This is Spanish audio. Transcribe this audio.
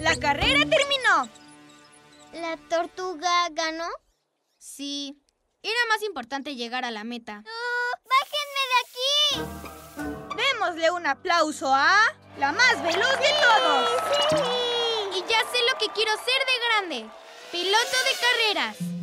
¡La carrera terminó! ¿La tortuga ganó? Sí. Era más importante llegar a la meta. ¡Bájenme de aquí! Démosle un aplauso a la más veloz de todos. ¡Sí! Y ya sé lo que quiero ser de grande. ¡Piloto de carreras!